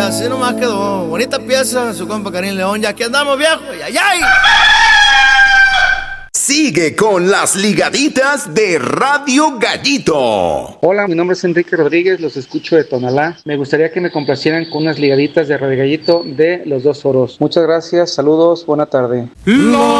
así nomás quedó. Bonita pieza, su compa Karim León. Ya que andamos, viejo. ¡Ay, ay! Sigue con las ligaditas de Radio Gallito. Hola, mi nombre es Enrique Rodríguez, los escucho de Tonalá. Me gustaría que me complacieran con unas ligaditas de Radio Gallito de Los Dos Oros. Muchas gracias, saludos, buena tarde.